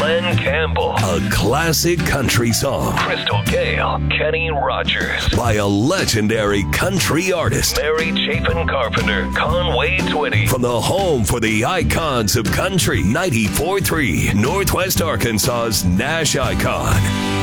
Glenn Campbell. A classic country song. Crystal Gale, Kenny Rogers. By a legendary country artist. Mary Chapin Carpenter, Conway Twitty. From the home for the icons of country, 94.3, Northwest Arkansas's Nash Icon.